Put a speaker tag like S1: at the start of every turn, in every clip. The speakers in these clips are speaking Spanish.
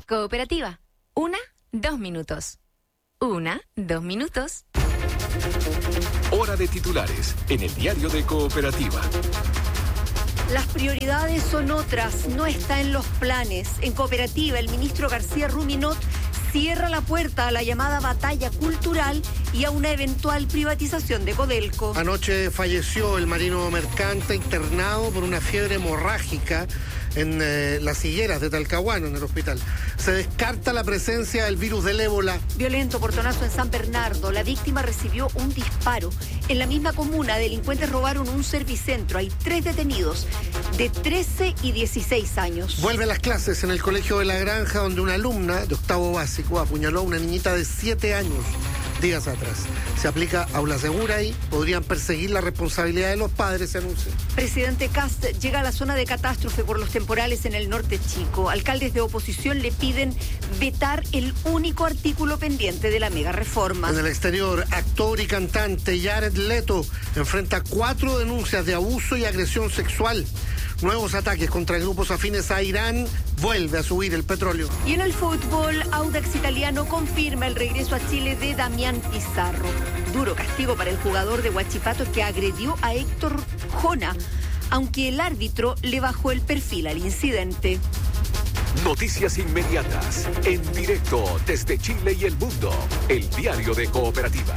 S1: Cooperativa. 1, 2 minutos. 1, 2 minutos.
S2: Hora de titulares en el diario de Cooperativa.
S3: Las prioridades son otras, no está en los planes. En Cooperativa, el ministro García Ruminot cierra la puerta a la llamada batalla cultural y a una eventual privatización de Codelco.
S4: Anoche falleció el marino mercante internado por una fiebre hemorrágica en las higueras de Talcahuano, en el hospital. Se descarta la presencia del virus del ébola.
S3: Violento portonazo en San Bernardo. La víctima recibió un disparo. En la misma comuna, delincuentes robaron un servicentro. Hay 3 detenidos de 13 y 16 años.
S4: Vuelve a las clases en el colegio de La Granja, donde una alumna de octavo básico apuñaló a una niñita de 7 años días atrás. Se aplica aula segura y podrían perseguir la responsabilidad de los padres, se anuncia.
S3: Presidente Kast llega a la zona de catástrofe por los temporales en el norte chico. Alcaldes de oposición le piden vetar el único artículo pendiente de la mega reforma.
S4: En el exterior, actor y cantante Jared Leto enfrenta 4 denuncias de abuso y agresión sexual. Nuevos ataques contra grupos afines a Irán. Vuelve a subir el petróleo.
S3: Y en el fútbol, Audax Italiano confirma el regreso a Chile de Damián Pizarro. Duro castigo para el jugador de Huachipato que agredió a Héctor Jona, aunque el árbitro le bajó el perfil al incidente.
S2: Noticias inmediatas, en directo desde Chile y el mundo. El diario de Cooperativa.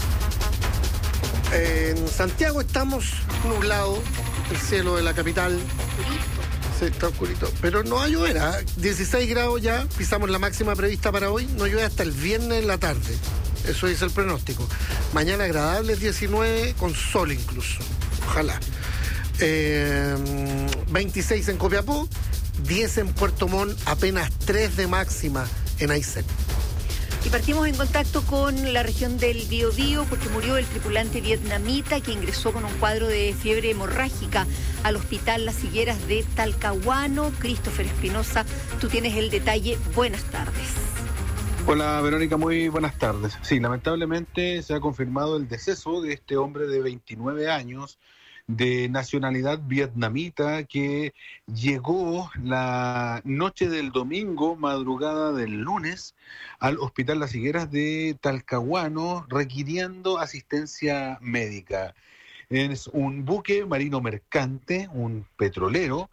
S4: En Santiago estamos nublados, el cielo de la capital. Sí, está oscurito. Pero no va a llover, 16 grados ya, pisamos la máxima prevista para hoy, no llueve hasta el viernes en la tarde. Eso dice el pronóstico. Mañana agradable, 19, con sol incluso. Ojalá. 26 en Copiapó, 10 en Puerto Montt, apenas 3 de máxima en Aysén.
S3: Y partimos en contacto con la región del Biobío porque murió el tripulante vietnamita que ingresó con un cuadro de fiebre hemorrágica al hospital Las Higueras de Talcahuano. Christopher Espinosa, tú tienes el detalle. Buenas tardes.
S5: Hola Verónica, muy buenas tardes. Sí, lamentablemente se ha confirmado el deceso de este hombre de 29 años de nacionalidad vietnamita que llegó la noche del domingo, madrugada del lunes, al Hospital Las Higueras de Talcahuano requiriendo asistencia médica. Es un buque marino mercante, un petrolero,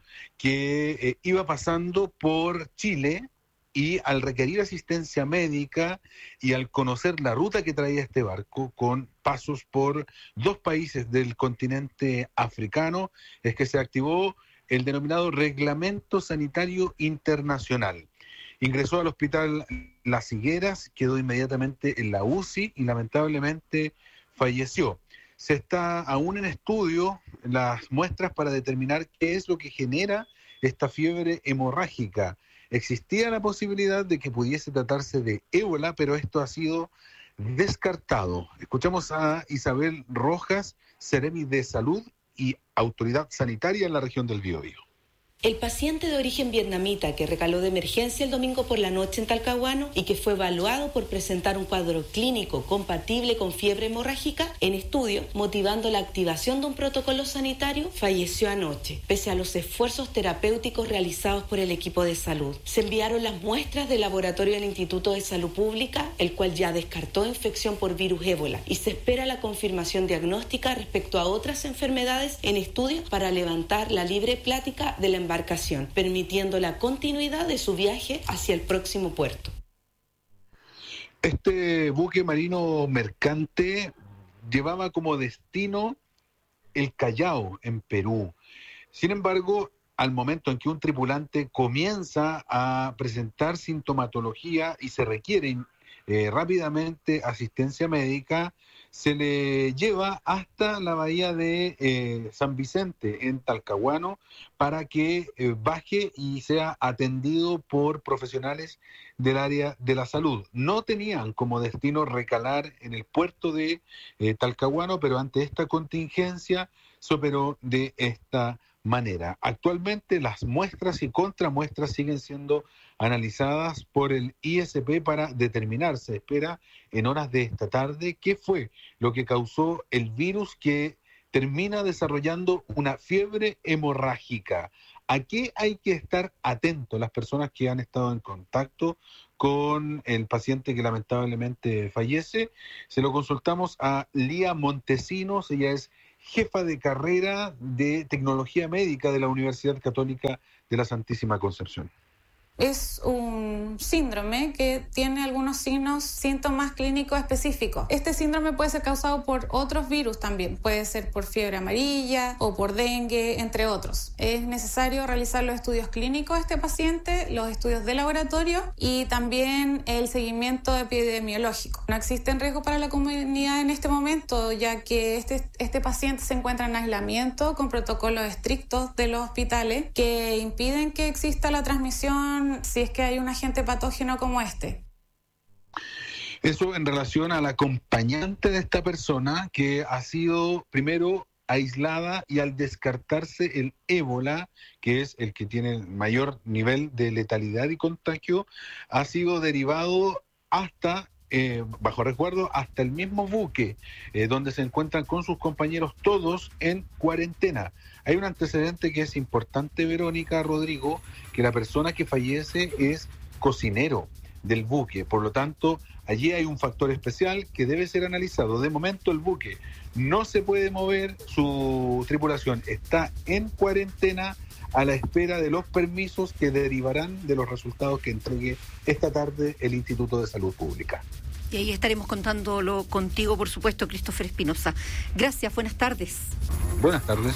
S5: que iba pasando por Chile. Y al requerir asistencia médica y al conocer la ruta que traía este barco, con pasos por 2 países del continente africano, es que se activó el denominado Reglamento Sanitario Internacional. Ingresó al hospital Las Higueras, quedó inmediatamente en la UCI y lamentablemente falleció. Se está aún en estudio las muestras para determinar qué es lo que genera esta fiebre hemorrágica. Existía la posibilidad de que pudiese tratarse de ébola, pero esto ha sido descartado. Escuchamos a Isabel Rojas, Seremi de Salud y Autoridad Sanitaria en la región del Biobío.
S6: El paciente de origen vietnamita que recaló de emergencia el domingo por la noche en Talcahuano y que fue evaluado por presentar un cuadro clínico compatible con fiebre hemorrágica en estudio, motivando la activación de un protocolo sanitario, falleció anoche, pese a los esfuerzos terapéuticos realizados por el equipo de salud. Se enviaron las muestras del laboratorio del Instituto de Salud Pública, el cual ya descartó infección por virus ébola, y se espera la confirmación diagnóstica respecto a otras enfermedades en estudio para levantar la libre plática de la embarcación, permitiendo la continuidad de su viaje hacia el próximo puerto.
S5: Este buque marino mercante llevaba como destino el Callao, en Perú. Sin embargo, al momento en que un tripulante comienza a presentar sintomatología y se requiere rápidamente asistencia médica, se le lleva hasta la bahía de San Vicente, en Talcahuano, para que baje y sea atendido por profesionales del área de la salud. No tenían como destino recalar en el puerto de Talcahuano, pero ante esta contingencia se operó de esta manera. Actualmente las muestras y contramuestras siguen siendo analizadas por el ISP para determinar, se espera en horas de esta tarde, qué fue lo que causó el virus que termina desarrollando una fiebre hemorrágica. ¿A qué hay que estar atentos las personas que han estado en contacto con el paciente que lamentablemente fallece? Se lo consultamos a Lía Montesinos, ella es jefa de carrera de Tecnología Médica de la Universidad Católica de la Santísima Concepción.
S7: Es un síndrome que tiene algunos síntomas clínicos específicos. Este síndrome puede ser causado por otros virus también. Puede ser por fiebre amarilla o por dengue, entre otros. Es necesario realizar los estudios clínicos de este paciente, los estudios de laboratorio y también el seguimiento epidemiológico. No existe riesgo para la comunidad en este momento, ya que este paciente se encuentra en aislamiento con protocolos estrictos de los hospitales que impiden que exista la transmisión si es que hay un agente patógeno como este.
S5: Eso en relación al acompañante de esta persona que ha sido primero aislada y al descartarse el ébola, que es el que tiene el mayor nivel de letalidad y contagio, ha sido derivado hasta bajo resguardo hasta el mismo buque donde se encuentran con sus compañeros todos en cuarentena. Hay un antecedente que es importante, Verónica, Rodrigo, que la persona que fallece es cocinero del buque, por lo tanto allí hay un factor especial que debe ser analizado. De momento el buque no se puede mover, su tripulación está en cuarentena a la espera de los permisos que derivarán de los resultados que entregue esta tarde el Instituto de Salud Pública.
S3: Y ahí estaremos contándolo contigo, por supuesto, Christopher Espinosa. Gracias, buenas tardes.
S5: Buenas tardes.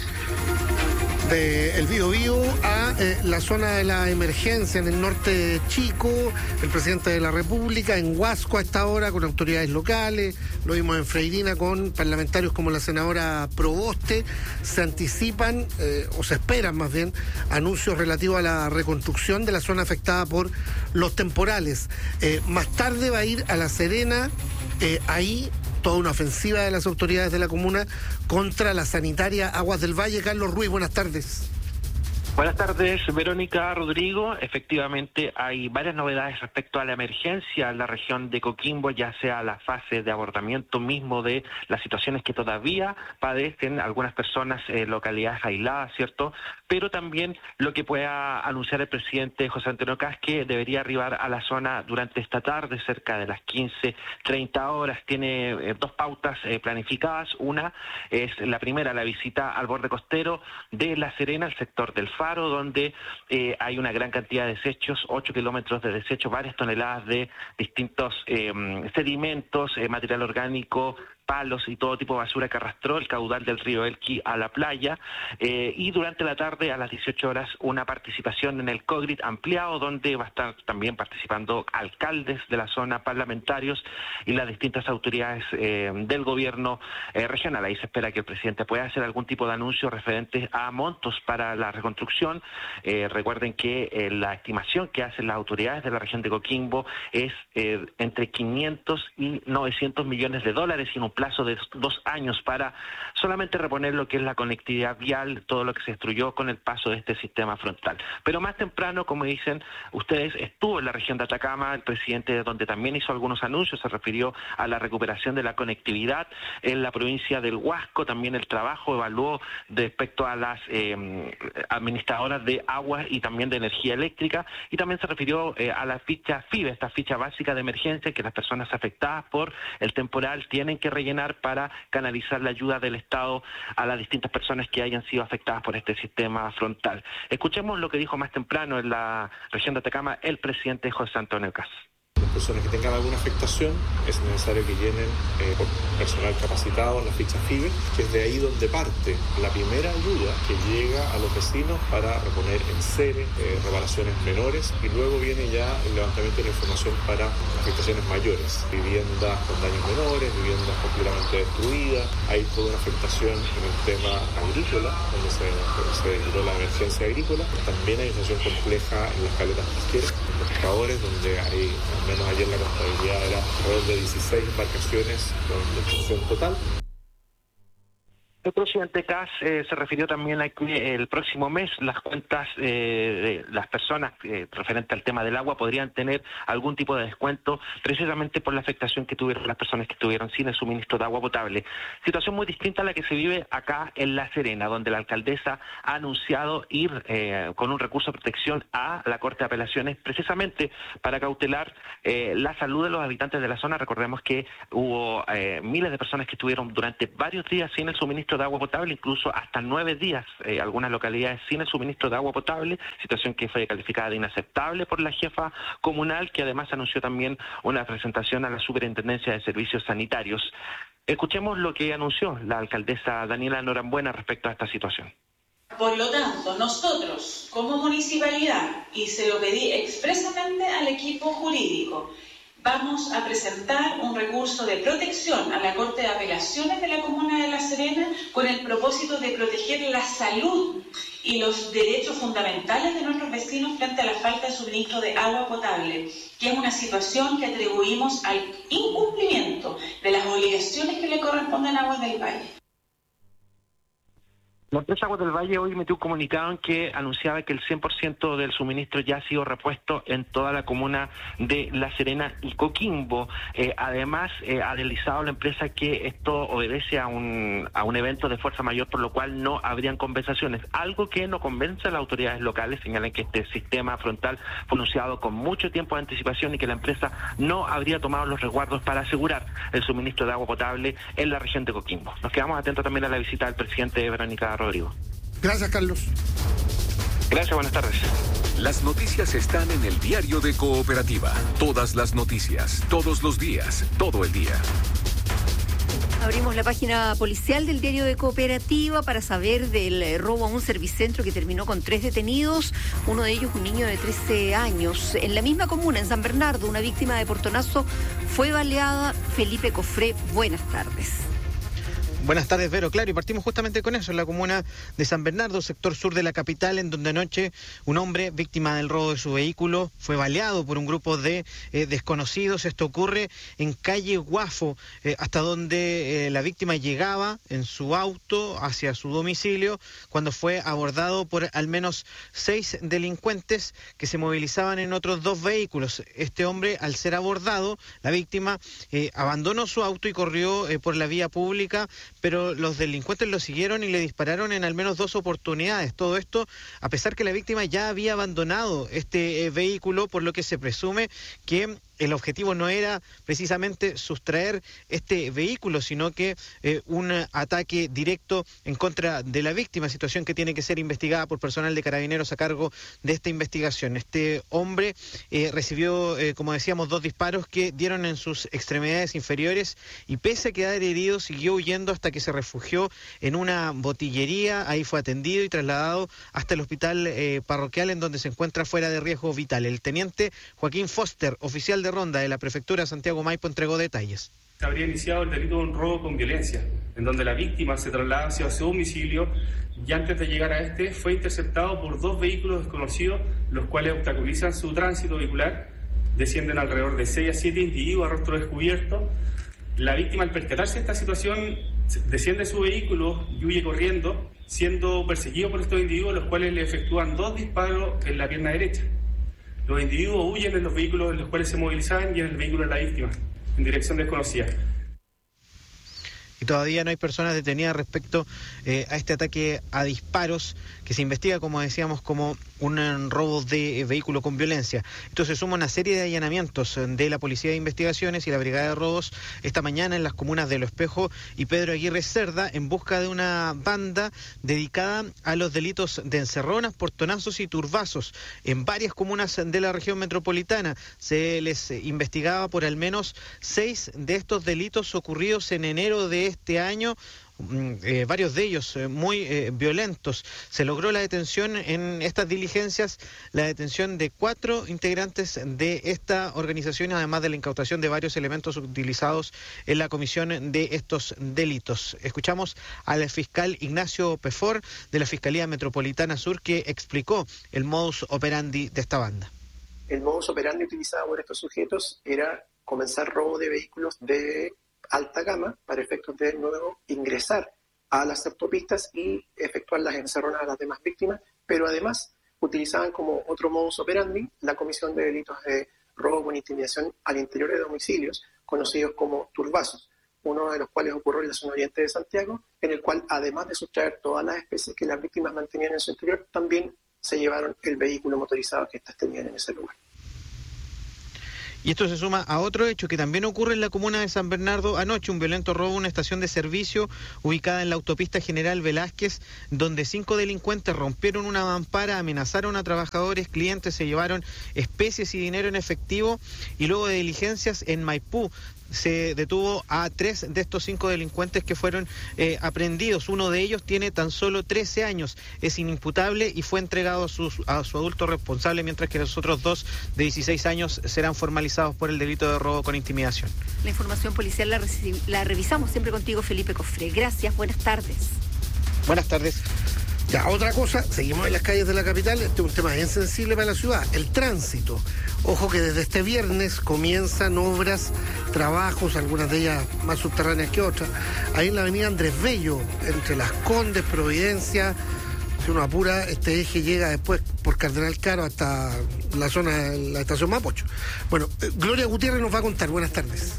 S4: De el Biobío a la zona de la emergencia en el norte de Chico, el presidente de la República en Huasco a esta hora con autoridades locales, lo vimos en Freirina con parlamentarios como la senadora Proboste. Se anticipan o se esperan más bien anuncios relativos a la reconstrucción de la zona afectada por los temporales. Más tarde va a ir a La Serena, ahí toda una ofensiva de las autoridades de la comuna contra la sanitaria Aguas del Valle. Carlos Ruiz, buenas tardes.
S8: Buenas tardes, Verónica, Rodrigo. Efectivamente, hay varias novedades respecto a la emergencia en la región de Coquimbo, ya sea la fase de abordamiento mismo de las situaciones que todavía padecen algunas personas en localidades aisladas, ¿cierto? Pero también lo que pueda anunciar el presidente José Antonio Kast, que debería arribar a la zona durante esta tarde, cerca de las 15:30 horas. Tiene dos pautas planificadas. Una es la primera, la visita al borde costero de La Serena, el sector del Faro, donde hay una gran cantidad de desechos, 8 kilómetros de desechos, varias toneladas de distintos sedimentos, material orgánico, palos y todo tipo de basura que arrastró el caudal del río Elqui a la playa, y durante la tarde a las 18 horas una participación en el COGRIT ampliado, donde va a estar también participando alcaldes de la zona, parlamentarios y las distintas autoridades del gobierno regional. Ahí se espera que el presidente pueda hacer algún tipo de anuncio referente a montos para la reconstrucción. Recuerden que la estimación que hacen las autoridades de la región de Coquimbo es entre 500 y 900 millones de dólares y en un plazo de 2 años para solamente reponer lo que es la conectividad vial, todo lo que se destruyó con el paso de este sistema frontal. Pero más temprano, como dicen ustedes, estuvo en la región de Atacama, el presidente, donde también hizo algunos anuncios, se refirió a la recuperación de la conectividad en la provincia del Huasco, también el trabajo evaluó respecto a las administradoras de agua y también de energía eléctrica, y también se refirió a la ficha FIBE, esta ficha básica de emergencia que las personas afectadas por el temporal tienen que rellenar para canalizar la ayuda del Estado a las distintas personas que hayan sido afectadas por este sistema frontal. Escuchemos lo que dijo más temprano en la región de Atacama el presidente José Antonio Kast.
S9: Las personas que tengan alguna afectación es necesario que llenen por personal capacitado la ficha FIBE, que es de ahí donde parte la primera ayuda que llega a los vecinos para reponer enseres, reparaciones menores, y luego viene ya el levantamiento de la información para afectaciones mayores, viviendas con daños menores, viviendas completamente destruidas. Hay toda una afectación en el tema agrícola, donde se declaró la emergencia agrícola. También hay una situación compleja en las caletas pesqueras, en los pescadores, donde hay al menos ayer la contabilidad era alrededor de 16 embarcaciones con destrucción total.
S8: El presidente Kast se refirió también a que el próximo mes las cuentas de las personas referente al tema del agua podrían tener algún tipo de descuento precisamente por la afectación que tuvieron las personas que estuvieron sin el suministro de agua potable. Situación muy distinta a la que se vive acá en La Serena, donde la alcaldesa ha anunciado ir con un recurso de protección a la Corte de Apelaciones precisamente para cautelar la salud de los habitantes de la zona. Recordemos que hubo miles de personas que estuvieron durante varios días sin el suministro de agua potable, incluso hasta 9 días, algunas localidades sin el suministro de agua potable, situación que fue calificada de inaceptable por la jefa comunal, que además anunció también una presentación a la Superintendencia de Servicios Sanitarios. Escuchemos lo que anunció la alcaldesa Daniela Norambuena respecto a esta situación.
S10: Por lo tanto, nosotros como municipalidad, y se lo pedí expresamente al equipo jurídico, vamos a presentar un recurso de protección a la Corte de Apelaciones de la Comuna de La Serena con el propósito de proteger la salud y los derechos fundamentales de nuestros vecinos frente a la falta de suministro de agua potable, que es una situación que atribuimos al incumplimiento de las obligaciones que le corresponden a Aguas del Valle.
S8: La empresa Aguas del Valle hoy emitió un comunicado en que anunciaba que el 100% del suministro ya ha sido repuesto en toda la comuna de La Serena y Coquimbo. Además, ha deslizado la empresa que esto obedece a un evento de fuerza mayor, por lo cual no habrían compensaciones. Algo que no convence a las autoridades locales. Señalan que este sistema frontal fue anunciado con mucho tiempo de anticipación y que la empresa no habría tomado los resguardos para asegurar el suministro de agua potable en la región de Coquimbo. Nos quedamos atentos también a la visita del presidente Verónica Rodrigo.
S4: Gracias, Carlos.
S8: Gracias, buenas tardes.
S2: Las noticias están en el Diario de Cooperativa. Todas las noticias, todos los días, todo el día.
S3: Abrimos la página policial del Diario de Cooperativa para saber del robo a un servicentro que terminó con 3 detenidos, uno de ellos un niño de 13 años. En la misma comuna, en San Bernardo, una víctima de portonazo fue baleada. Felipe Cofré, buenas tardes.
S11: Buenas tardes, Vero. Claro, y partimos justamente con eso, en la comuna de San Bernardo, sector sur de la capital, en donde anoche un hombre, víctima del robo de su vehículo, fue baleado por un grupo de desconocidos. Esto ocurre en calle Guafo, hasta donde la víctima llegaba en su auto hacia su domicilio, cuando fue abordado por al menos 6 delincuentes que se movilizaban en otros 2 vehículos. Este hombre, al ser abordado, la víctima abandonó su auto y corrió por la vía pública, pero los delincuentes lo siguieron y le dispararon en al menos 2 oportunidades. Todo esto a pesar que la víctima ya había abandonado este vehículo, por lo que se presume que el objetivo no era precisamente sustraer este vehículo, sino que un ataque directo en contra de la víctima, situación que tiene que ser investigada por personal de Carabineros a cargo de esta investigación. Este hombre recibió, como decíamos, 2 disparos que dieron en sus extremidades inferiores y pese a quedar herido, siguió huyendo hasta que se refugió en una botillería. Ahí fue atendido y trasladado hasta el hospital parroquial, en donde se encuentra fuera de riesgo vital. El teniente Joaquín Foster, oficial de ronda de la prefectura Santiago Maipo, entregó detalles.
S12: Se habría iniciado el delito de un robo con violencia, en donde la víctima se traslada hacia su domicilio y antes de llegar a este fue interceptado por 2 vehículos desconocidos, los cuales obstaculizan su tránsito vehicular. Descienden alrededor de 6 a 7 individuos a rostro descubierto. La víctima, al percatarse de esta situación, desciende de su vehículo y huye corriendo, siendo perseguido por estos individuos, los cuales le efectúan 2 disparos en la pierna derecha. Los individuos huyen en los vehículos en los cuales se movilizaban y en el vehículo de la víctima, en dirección desconocida.
S11: Y todavía no hay personas detenidas respecto a este ataque a disparos que se investiga, como decíamos, como un robo de vehículo con violencia. Esto se suma a una serie de allanamientos de la Policía de Investigaciones y la Brigada de Robos esta mañana en las comunas de Lo Espejo y Pedro Aguirre Cerda, en busca de una banda dedicada a los delitos de encerronas, portonazos y turbazos. En varias comunas de la región metropolitana se les investigaba por al menos 6 de estos delitos ocurridos en enero de este año. Varios de ellos muy violentos. Se logró la detención en estas diligencias, la detención de 4 integrantes de esta organización, además de la incautación de varios elementos utilizados en la comisión de estos delitos. Escuchamos al fiscal Ignacio Pefor de la Fiscalía Metropolitana Sur, que explicó el modus operandi de esta banda.
S13: El modus operandi utilizado por estos sujetos era comenzar robo de vehículos de alta gama para efectos de luego ingresar a las autopistas y efectuar las encerronas a las demás víctimas, pero además utilizaban como otro modus operandi la comisión de delitos de robo con intimidación al interior de domicilios, conocidos como turbazos, uno de los cuales ocurrió en la zona oriente de Santiago, en el cual, además de sustraer todas las especies que las víctimas mantenían en su interior, también se llevaron el vehículo motorizado que éstas tenían en ese lugar.
S11: Y esto se suma a otro hecho que también ocurre en la comuna de San Bernardo anoche, un violento robo a una estación de servicio ubicada en la autopista General Velázquez, donde 5 delincuentes rompieron una mampara, amenazaron a trabajadores, clientes, se llevaron especies y dinero en efectivo, y luego de diligencias en Maipú se detuvo a 3 de estos 5 delincuentes que fueron aprehendidos. Uno de ellos tiene tan solo 13 años, es inimputable y fue entregado a su adulto responsable, mientras que los otros 2 de 16 años serán formalizados por el delito de robo con intimidación.
S3: La información policial la revisamos siempre contigo, Felipe Cofré. Gracias, buenas tardes.
S11: Buenas tardes.
S4: Ya, otra cosa, seguimos en las calles de la capital, este es un tema bien sensible para la ciudad, el tránsito. Ojo que desde este viernes comienzan obras, trabajos, algunas de ellas más subterráneas que otras, ahí en la avenida Andrés Bello, entre Las Condes, Providencia. Si uno apura, este eje llega después por Cardenal Caro hasta la zona de la estación Mapocho. Bueno, Gloria Gutiérrez nos va a contar, buenas tardes.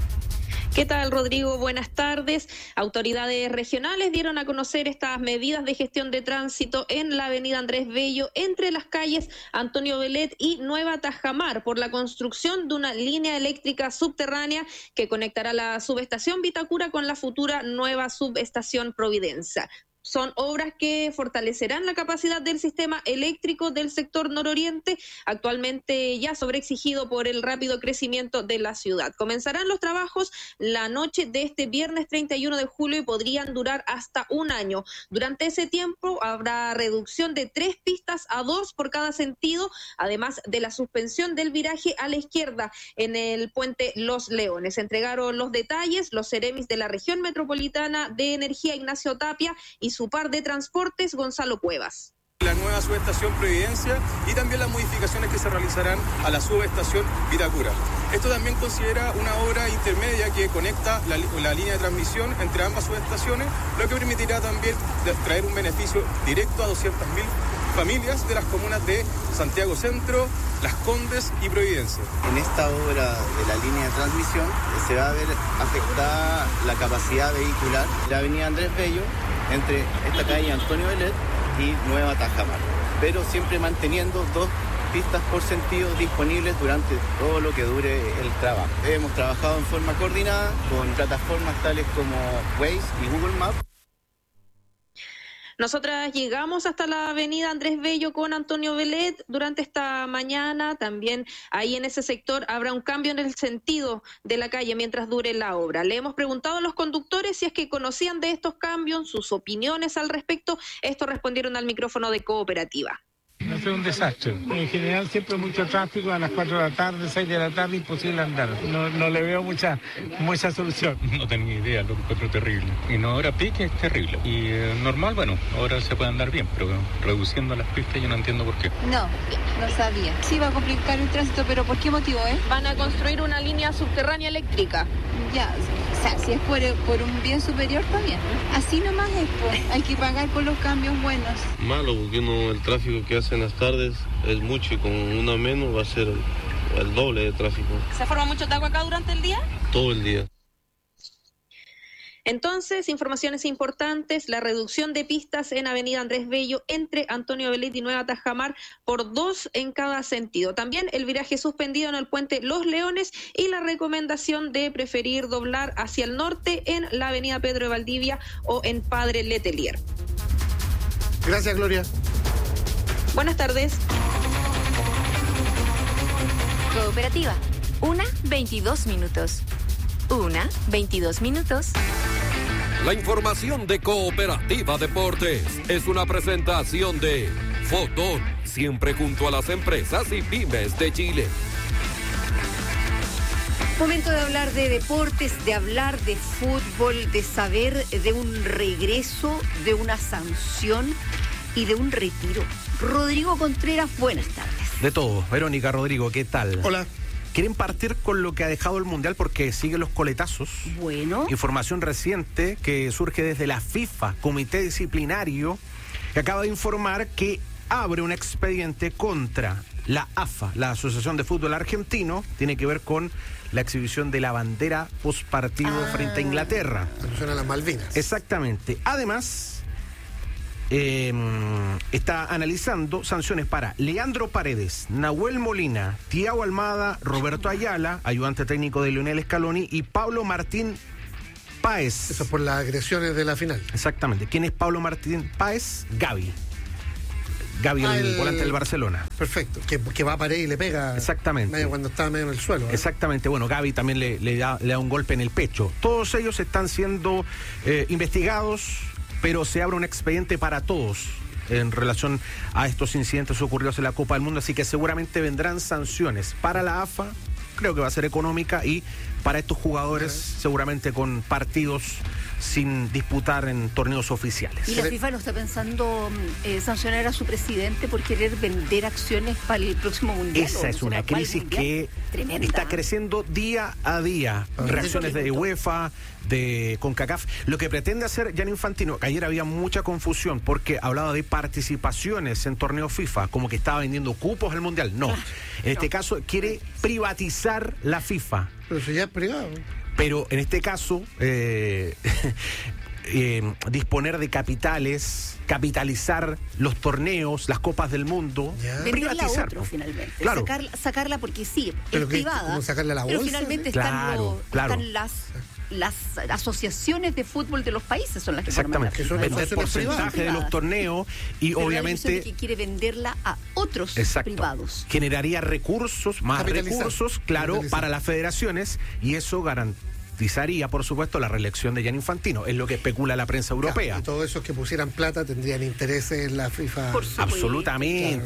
S14: ¿Qué tal, Rodrigo? Buenas tardes. Autoridades regionales dieron a conocer estas medidas de gestión de tránsito en la avenida Andrés Bello, entre las calles Antonio Velet y Nueva Tajamar, por la construcción de una línea eléctrica subterránea que conectará la subestación Vitacura con la futura nueva subestación Providencia. Son obras que fortalecerán la capacidad del sistema eléctrico del sector nororiente, actualmente ya sobreexigido por el rápido crecimiento de la ciudad. Comenzarán los trabajos la noche de este viernes 31 de julio y podrían durar hasta un año. Durante ese tiempo habrá reducción de 3 pistas a 2 por cada sentido, además de la suspensión del viraje a la izquierda en el puente Los Leones. Entregaron los detalles los seremis de la región metropolitana de energía, Ignacio Tapia, y su par de transportes, Gonzalo Cuevas.
S15: La nueva subestación Providencia y también las modificaciones que se realizarán a la subestación Vitacura. Esto también considera una obra intermedia que conecta la línea de transmisión entre ambas subestaciones, lo que permitirá también traer un beneficio directo a 200.000 familias de las comunas de Santiago Centro, Las Condes y Providencia.
S16: En esta obra de la línea de transmisión se va a ver afectada la capacidad vehicular de la avenida Andrés Bello entre esta calle Antonio Velet y Nueva Tajamar, pero siempre manteniendo 2 pistas por sentido disponibles durante todo lo que dure el trabajo. Hemos trabajado en forma coordinada con plataformas tales como Waze y Google Maps.
S14: Nosotras llegamos hasta la avenida Andrés Bello con Antonio Velet durante esta mañana. También ahí en ese sector habrá un cambio en el sentido de la calle mientras dure la obra. Le hemos preguntado a los conductores si es que conocían de estos cambios, sus opiniones al respecto. Estos respondieron al micrófono de Cooperativa.
S17: No es un desastre. En general siempre mucho tráfico, a las 4 de la tarde, 6 de la tarde, imposible andar. No le veo mucha solución.
S18: No tenía idea, lo encuentro terrible. Y no, ahora pique es terrible. Y normal, bueno, ahora se puede andar bien, pero reduciendo las pistas yo no entiendo por qué.
S19: No sabía. Sí va a complicar el tránsito, pero ¿por qué motivo,
S14: Van a construir una línea subterránea eléctrica.
S19: Ya, o sea, si es por un bien superior, está bien. Así nomás es, pues. Hay que pagar por los cambios buenos.
S20: Malo, porque el tráfico que hace en las tardes es mucho y con una menos va a ser el doble de tráfico.
S14: ¿Se forma mucho agua acá durante el día?
S20: Todo el día.
S14: Entonces, informaciones importantes: la reducción de pistas en avenida Andrés Bello entre Antonio Velet y Nueva Tajamar por 2 en cada sentido. También el viraje suspendido en el puente Los Leones y la recomendación de preferir doblar hacia el norte en la avenida Pedro de Valdivia o en Padre Letelier.
S4: Gracias, Gloria.
S14: Buenas tardes.
S1: Cooperativa, 1:22 minutos. 1:22 minutos.
S2: La información de Cooperativa Deportes es una presentación de Fotón, siempre junto a las empresas y pymes de Chile.
S3: Momento de hablar de deportes, de hablar de fútbol, de saber de un regreso, de una sanción y de un retiro. Rodrigo Contreras, buenas tardes.
S21: De todo. Verónica, Rodrigo, ¿qué tal?
S4: Hola.
S21: quieren partir con lo que ha dejado el Mundial porque siguen los coletazos.
S3: Bueno.
S21: Información reciente que surge desde la FIFA, Comité Disciplinario, que acaba de informar que abre un expediente contra la AFA, la Asociación de Fútbol Argentino. Tiene que ver con la exhibición de la bandera postpartido frente a Inglaterra.
S4: Alusión a las Malvinas.
S21: Exactamente. Además, está analizando sanciones para Leandro Paredes, Nahuel Molina, Thiago Almada, Roberto Ayala, ayudante técnico de Lionel Scaloni, y Pablo Martín Páez.
S4: Eso por las agresiones de la final.
S21: Exactamente. ¿Quién es Pablo Martín Páez? Gavi, el volante del Barcelona.
S4: Perfecto, que va a pared y le pega.
S21: Exactamente.
S4: Medio cuando está medio en el suelo.
S21: Exactamente, bueno, Gavi también le da un golpe en el pecho. Todos ellos están siendo investigados, pero se abre un expediente para todos en relación a estos incidentes ocurridos en la Copa del Mundo, así que seguramente vendrán sanciones para la AFA, creo que va a ser económica, y para estos jugadores seguramente con partidos sin disputar en torneos oficiales.
S3: ¿Y la FIFA no está pensando sancionar a su presidente por querer vender acciones para el próximo Mundial?
S21: Esa es una crisis que está creciendo día a día. Reacciones de UEFA, de CONCACAF. Lo que pretende hacer Gianni Infantino, que ayer había mucha confusión porque hablaba de participaciones en torneos FIFA, como que estaba vendiendo cupos al Mundial. No, en este caso quiere privatizar la FIFA.
S4: Pero eso ya es privado.
S21: Pero en este caso, disponer de capitalizar los torneos, las copas del mundo, privatizar.
S3: Otro, finalmente.
S21: Claro.
S3: Sacarla porque sí,
S4: pero
S3: es privada.
S4: ¿Cómo sacarla a la bolsa?
S3: Pero finalmente están las asociaciones de fútbol de los países son las que
S21: exactamente vender porcentaje de los torneos y
S3: pero
S21: obviamente
S3: que quiere venderla a otros privados.
S21: Generaría más recursos, claro, para las federaciones, y eso garantizaría, por supuesto, la reelección de Gianni Infantino. Es lo que especula la prensa europea.
S4: Y todos esos que pusieran plata tendrían intereses en la FIFA.
S21: Absolutamente.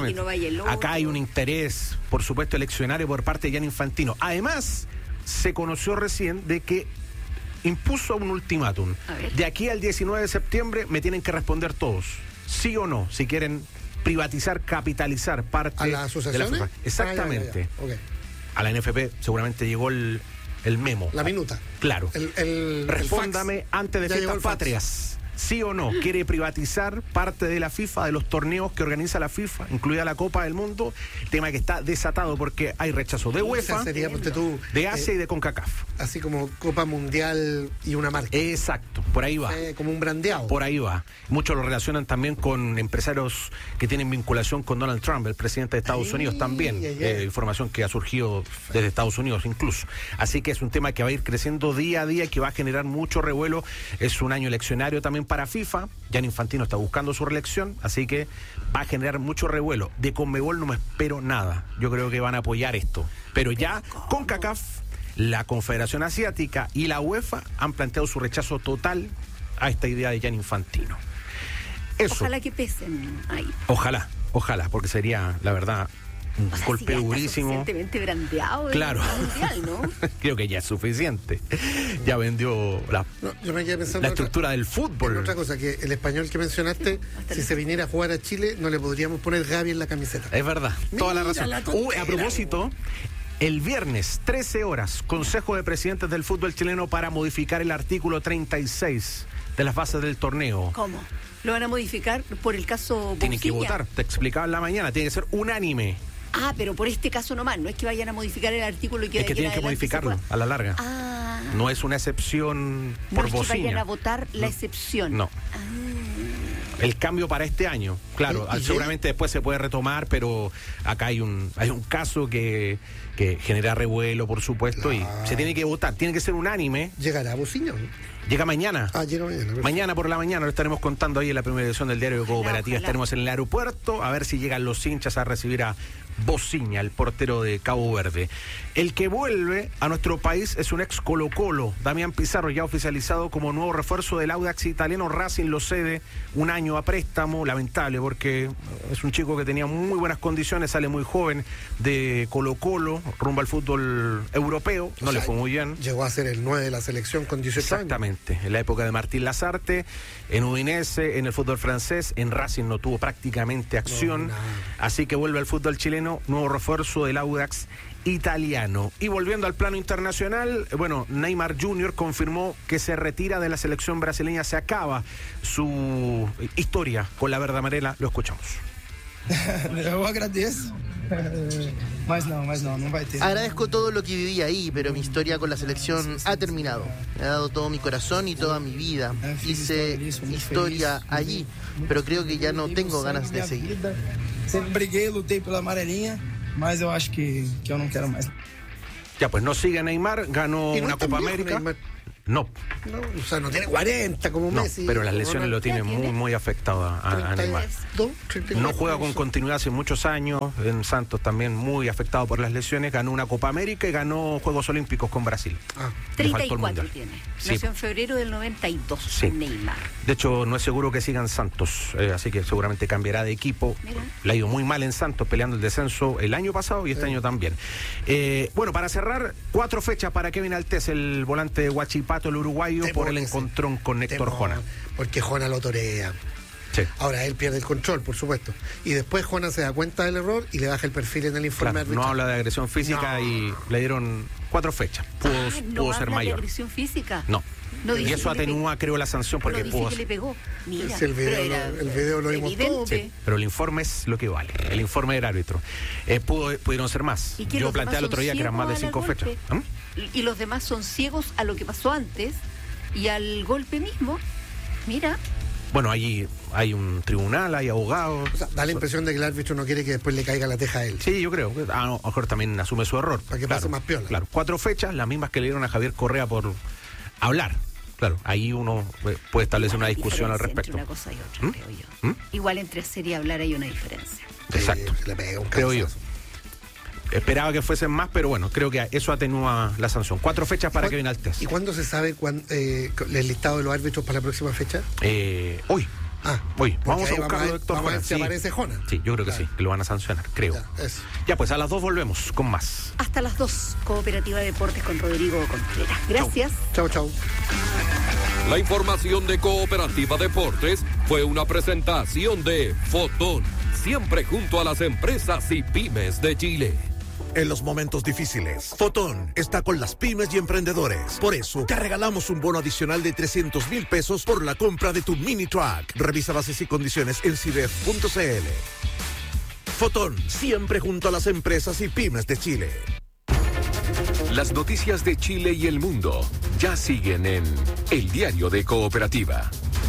S21: Acá hay un interés, por supuesto, eleccionario por parte de Gianni Infantino. Además, se conoció recién de que impuso un ultimátum. De aquí al 19 de septiembre me tienen que responder todos, sí o no, si quieren privatizar, capitalizar parte
S4: ¿A las asociaciones?
S21: de la FIFA. Exactamente.
S4: Okay.
S21: A la NFP seguramente llegó el memo.
S4: La minuta.
S21: Claro. Respóndame antes de Fiestas Patrias. ¿Sí o no? ¿Quiere privatizar parte de la FIFA, de los torneos que organiza la FIFA, incluida la Copa del Mundo? Tema que está desatado porque hay rechazo de UEFA, de Asia y de CONCACAF.
S4: Así como Copa Mundial y una marca.
S21: Exacto, por ahí va.
S4: Como un brandeado.
S21: Por ahí va. Muchos lo relacionan también con empresarios que tienen vinculación con Donald Trump, el presidente de Estados Unidos también. Información que ha surgido desde Estados Unidos incluso. Así que es un tema que va a ir creciendo día a día y que va a generar mucho revuelo. Es un año eleccionario también para FIFA. Gianni Infantino está buscando su reelección, así que va a generar mucho revuelo. De Conmebol no me espero nada. Yo creo que van a apoyar esto. Pero ya CONCACAF, la Confederación Asiática y la UEFA han planteado su rechazo total a esta idea de Gianni Infantino. Eso.
S3: Ojalá que pesen ahí.
S21: Ojalá, porque sería, la verdad, un golpe durísimo.
S3: Suficientemente brandeado
S21: claro.
S3: Mundial, ¿no?
S21: Creo que ya es suficiente. Ya vendió
S4: yo me quedé pensando
S21: la estructura del fútbol.
S4: Otra cosa, que el español que mencionaste, si se viniera a jugar a Chile, no le podríamos poner Gavi en la camiseta.
S21: Es verdad, toda la razón. A propósito, el viernes, 13 horas, Consejo de Presidentes del Fútbol Chileno para modificar el artículo 36 de las bases del torneo.
S3: ¿Cómo? ¿Lo van a modificar por el caso
S21: Tienen que votar, te explicaba en la mañana, tiene que ser unánime.
S3: Ah, pero por este caso nomás, no es que vayan a modificar el artículo y que
S21: es que tienen que modificarlo a la larga. No es una excepción por bocina.
S3: No es que vayan a votar la excepción.
S21: No. El cambio para este año, claro, seguramente después se puede retomar, pero acá hay un caso que genera revuelo, por supuesto, y se tiene que votar, tiene que ser unánime.
S4: ¿Llegará a Bocina?
S21: Llega mañana.
S4: Llega mañana. Perfecto.
S21: Mañana por la mañana lo estaremos contando ahí en la primera edición del Diario de Cooperativa. Estaremos en el aeropuerto a ver si llegan los hinchas a recibir a Bociña, el portero de Cabo Verde. El que vuelve a nuestro país es un ex Colo-Colo, Damián Pizarro, ya oficializado como nuevo refuerzo del Audax italiano. Racing lo cede un año a préstamo, lamentable porque es un chico que tenía muy buenas condiciones, sale muy joven de Colo-Colo rumbo al fútbol europeo, no le fue muy bien.
S4: Llegó a ser el 9 de la selección con 18 años.
S21: Exactamente, en la época de Martín Lazarte, en Udinese, en el fútbol francés, en Racing no tuvo prácticamente acción, así que vuelve al fútbol chileno, nuevo refuerzo del Audax italiano. Y volviendo al plano internacional, bueno, Neymar Jr. confirmó que se retira de la selección brasileña, se acaba su historia con la verde amarela. Lo escuchamos.
S6: Eu agradeço, mas não vai ter.
S22: Agradezco todo lo que viví ahí, pero mi historia con la selección ha terminado. Me ha dado todo mi corazón y toda mi vida. Hice historia allí, pero creo que ya no tengo ganas de seguir.
S6: Sempre briguei, lutei pela amarelinha, mas eu acho que eu não quero mais.
S21: Ya, pues no sigue Neymar, ganó una Copa América. No,
S4: o sea, no tiene 40 como Messi.
S21: No, pero las lesiones lo tienen muy afectado a Neymar. No juega con continuidad hace muchos años. En Santos también muy afectado por las lesiones. Ganó una Copa América y ganó Juegos Olímpicos con Brasil.
S3: 34 tiene. Nació en febrero del 92, Neymar.
S21: De hecho, no es seguro que siga en Santos, así que seguramente cambiará de equipo. Mira. Le ha ido muy mal en Santos, peleando el descenso el año pasado y este año también. Bueno, para cerrar, 4 fechas para Kevin Altés, el volante de Huachipato, el uruguayo, por el encontrón con Héctor Jona.
S4: Porque Jona lo torea.
S21: Sí.
S4: Ahora él pierde el control, por supuesto. Y después Jona se da cuenta del error y le baja el perfil en el informe arbitral.
S21: No habla de agresión física y le dieron 4 fechas. Pudo ser mayor.
S3: ¿De agresión física?
S21: No. Y eso atenúa, creo, la sanción porque
S3: pudo. Que le pegó. Mira,
S4: el video lo vimos todo.
S21: Sí, pero el informe es lo que vale. El informe del árbitro. Pudieron ser más.
S3: Yo
S21: planteé el otro día que eran más de 5 fechas.
S3: Y los demás son ciegos a lo que pasó antes y al golpe mismo. Mira.
S21: Bueno, allí hay un tribunal, hay abogados.
S4: O sea, da la impresión de que el árbitro no quiere que después le caiga la teja a él.
S21: Sí, yo creo. A lo mejor también asume su error.
S4: Para que pase más piola.
S21: Claro, 4 fechas, las mismas que le dieron a Javier Correa por hablar. Claro, ahí uno puede establecer una discusión al respecto.
S3: Entre una cosa y otra, creo yo. Igual entre hacer y hablar hay una diferencia.
S21: Exacto.
S4: Le pega un
S21: creo yo. Esperaba que fuesen más, pero bueno, creo que eso atenúa la sanción. 4 fechas para Kevin Altés.
S4: ¿Y cuándo se sabe el listado de los árbitros para la próxima fecha?
S21: Hoy. Hoy. Vamos a buscarlo de Héctor Jona.
S4: Si aparece Jona.
S21: Sí, yo creo que sí, que lo van a sancionar, creo. Ya, pues a las 2 volvemos con más.
S3: Hasta las 2, Cooperativa de Deportes con Rodrigo Contreras. Gracias.
S4: Chau.
S2: La información de Cooperativa Deportes fue una presentación de Fotón, siempre junto a las empresas y pymes de Chile.
S23: En los momentos difíciles, Fotón está con las pymes y emprendedores. Por eso, te regalamos un bono adicional de 300,000 pesos por la compra de tu mini truck. Revisa bases y condiciones en cidef.cl. Fotón, siempre junto a las empresas y pymes de Chile.
S2: Las noticias de Chile y el mundo ya siguen en El Diario de Cooperativa.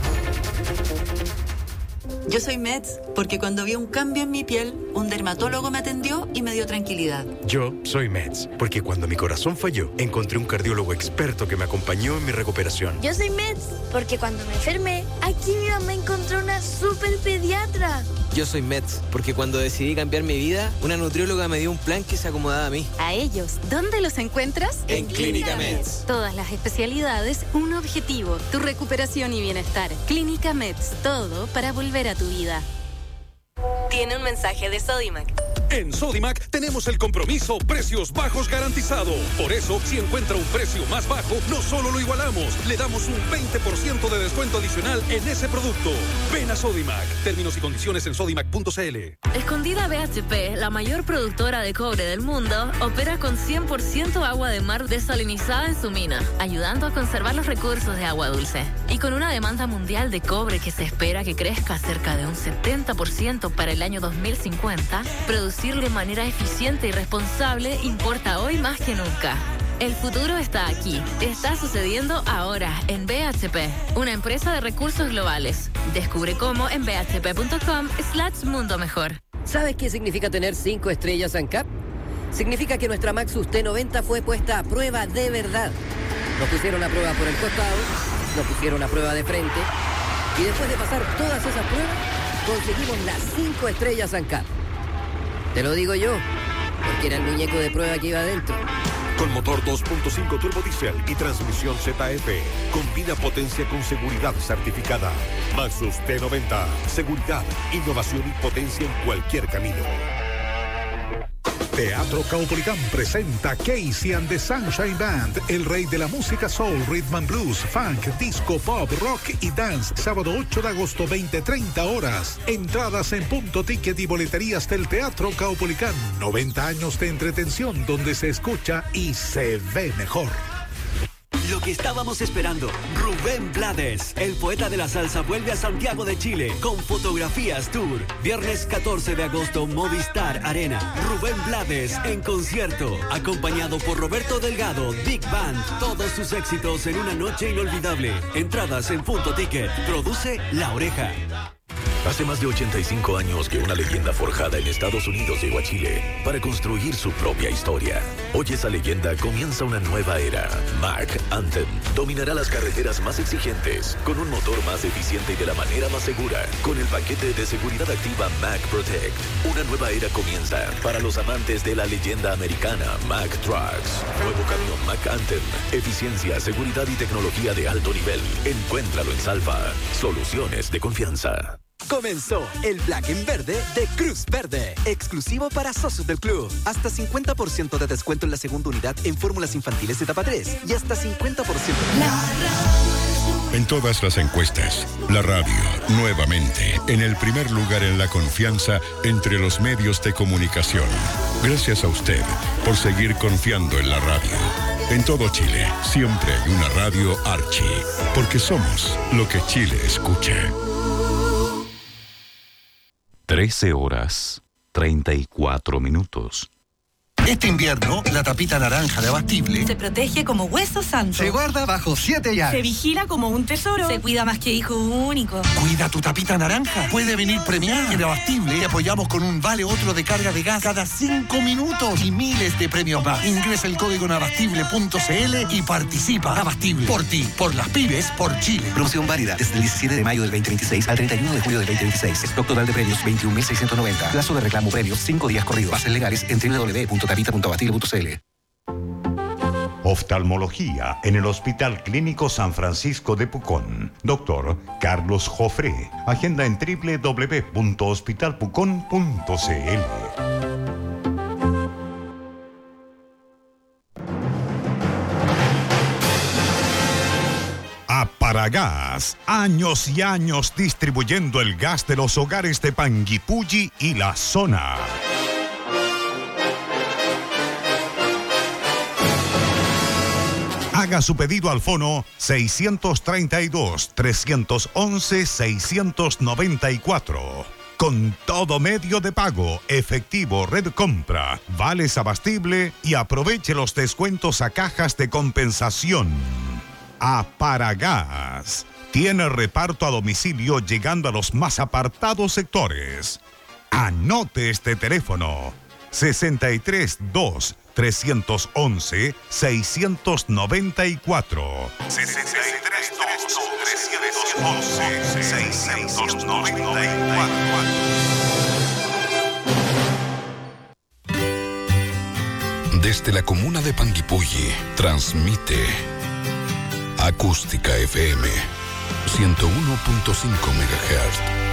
S24: Yo soy Meds porque cuando vi un cambio en mi piel, un dermatólogo me atendió y me dio tranquilidad.
S25: Yo soy Meds porque cuando mi corazón falló, encontré un cardiólogo experto que me acompañó en mi recuperación.
S26: Yo soy Meds porque cuando me enfermé, aquí mi mamá encontró una super pediatra.
S27: Yo soy Meds porque cuando decidí cambiar mi vida, una nutrióloga me dio un plan que se acomodaba a mí.
S1: A ellos, ¿dónde los encuentras?
S27: En Clínica Meds.
S1: Todas las especialidades, un objetivo, tu recuperación y bienestar. Clínica Meds, todo para volver a tu vida. Tiene un mensaje de Sodimac.
S28: En Sodimac tenemos el compromiso precios bajos garantizado. Por eso, si encuentra un precio más bajo, no solo lo igualamos, le damos un 20% de descuento adicional en ese producto. Ven a Sodimac. Términos y condiciones en sodimac.cl.
S29: Escondida BHP, la mayor productora de cobre del mundo, opera con 100% agua de mar desalinizada en su mina, ayudando a conservar los recursos de agua dulce. Y con una demanda mundial de cobre que se espera que crezca cerca de un 70% para el año 2050, producir de manera eficiente y responsable importa hoy más que nunca. El futuro está aquí. Está sucediendo ahora en BHP, una empresa de recursos globales. Descubre cómo en bhp.com/mundo mejor.
S30: ¿Sabes qué significa tener 5 estrellas ANCAP? Significa que nuestra Maxus T90 fue puesta a prueba de verdad. Nos pusieron a prueba por el costado, nos pusieron a prueba de frente y después de pasar todas esas pruebas, conseguimos las 5 estrellas ANCAP. Te lo digo yo, porque era el muñeco de prueba que iba adentro.
S23: Con motor 2.5 turbo diesel y transmisión ZF. Combina potencia con seguridad certificada. Maxus T90. Seguridad, innovación y potencia en cualquier camino.
S5: Teatro Caupolicán presenta Casey and the Sunshine Band, el rey de la música soul, rhythm and blues, funk, disco, pop, rock y dance. Sábado 8 de agosto, 20:30 horas. Entradas en Punto Ticket y boleterías del Teatro Caupolicán. 90 años de entretención donde se escucha y se ve mejor.
S7: Lo que estábamos esperando, Rubén Blades, el poeta de la salsa, vuelve a Santiago de Chile con Fotografías Tour. Viernes 14 de agosto, Movistar Arena. Rubén Blades en concierto, acompañado por Roberto Delgado, Big Band. Todos sus éxitos en una noche inolvidable. Entradas en Punto Ticket. Produce La Oreja.
S8: Hace más de 85 años que una leyenda forjada en Estados Unidos llegó a Chile para construir su propia historia. Hoy esa leyenda comienza una nueva era. Mack Anthem dominará las carreteras más exigentes, con un motor más eficiente y de la manera más segura, con el paquete de seguridad activa Mack Protect. Una nueva era comienza para los amantes de la leyenda americana Mack Trucks. Nuevo camión Mack Anthem. Eficiencia, seguridad y tecnología de alto nivel. Encuéntralo en Salva. Soluciones de confianza.
S9: Comenzó el Black en Verde de Cruz Verde, exclusivo para socios del club. Hasta 50% de descuento en la segunda unidad en fórmulas infantiles de etapa 3 y hasta 50%.
S10: En todas las encuestas, la radio, nuevamente, en el primer lugar en la confianza entre los medios de comunicación. Gracias a usted por seguir confiando en la radio. En todo Chile, siempre hay una radio Archie, porque somos lo que Chile escucha.
S11: 13:34.
S12: Este invierno, la tapita naranja de Abastible
S13: se protege como hueso santo.
S12: Se guarda bajo 7 llaves.
S13: Se vigila como un tesoro. Se cuida más que hijo único.
S12: Cuida tu tapita naranja. Puede venir premiada. En Abastible te apoyamos con un vale otro de carga de gas cada 5 minutos y miles de premios más. Ingresa el código en abastible.cl y participa. Abastible. Por ti, por las pymes, por Chile.
S15: Promoción válida desde el 17 de mayo del 2026 al 31 de julio del 2026. Stock total de premios 21.690. Plazo de reclamo premios 5 días corridos. Bases legales en www.tapita.abastible.cl.
S16: Oftalmología en el Hospital Clínico San Francisco de Pucón. Doctor Carlos Jofré. Agenda en www.hospitalpucón.cl.
S23: Aparagás, años y años distribuyendo el gas de los hogares de Panguipulli y la zona. Haga su pedido al fono 632-311-694. Con todo medio de pago, efectivo, red compra, vales Abastible y aproveche los descuentos a cajas de compensación. Aparagás tiene reparto a domicilio llegando a los más apartados sectores. Anote este teléfono: 632-311-694. 632-311-694. Desde la comuna de Panguipulli, transmite Acústica FM 101.5 MHz.